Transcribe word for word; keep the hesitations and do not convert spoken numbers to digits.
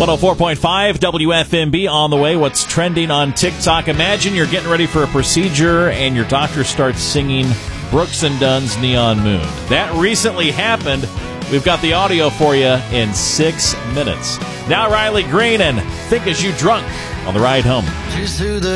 one oh four point five W F M B on the way. What's trending on TikTok? Imagine you're getting ready for a procedure and your doctor starts singing Brooks and Dunn's Neon Moon. That recently happened. We've got the audio for you in six minutes. Now Riley Green and Think As You Drunk on the ride home.